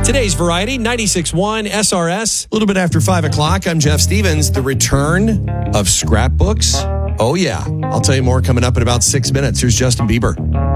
Today's Variety, 96.1 SRS. A little bit after 5 o'clock, I'm Jeff Stevens. The return of scrapbooks. Oh, yeah. I'll tell you more coming up in about 6 minutes. Here's Justin Bieber.